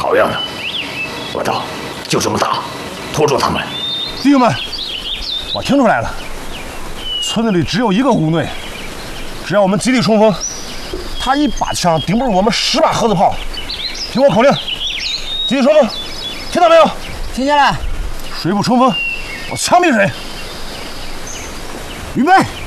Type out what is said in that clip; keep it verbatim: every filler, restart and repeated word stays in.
好样的！我道，就这么打，拖住他们！ 弟兄们，我听出来了，村子里只有一个吴内，只要我们集体冲锋，他一把枪顶不住我们十把盒子炮。听我口令，集体冲锋，听到没有？ 听见了。 谁不冲锋，我枪毙谁！预备！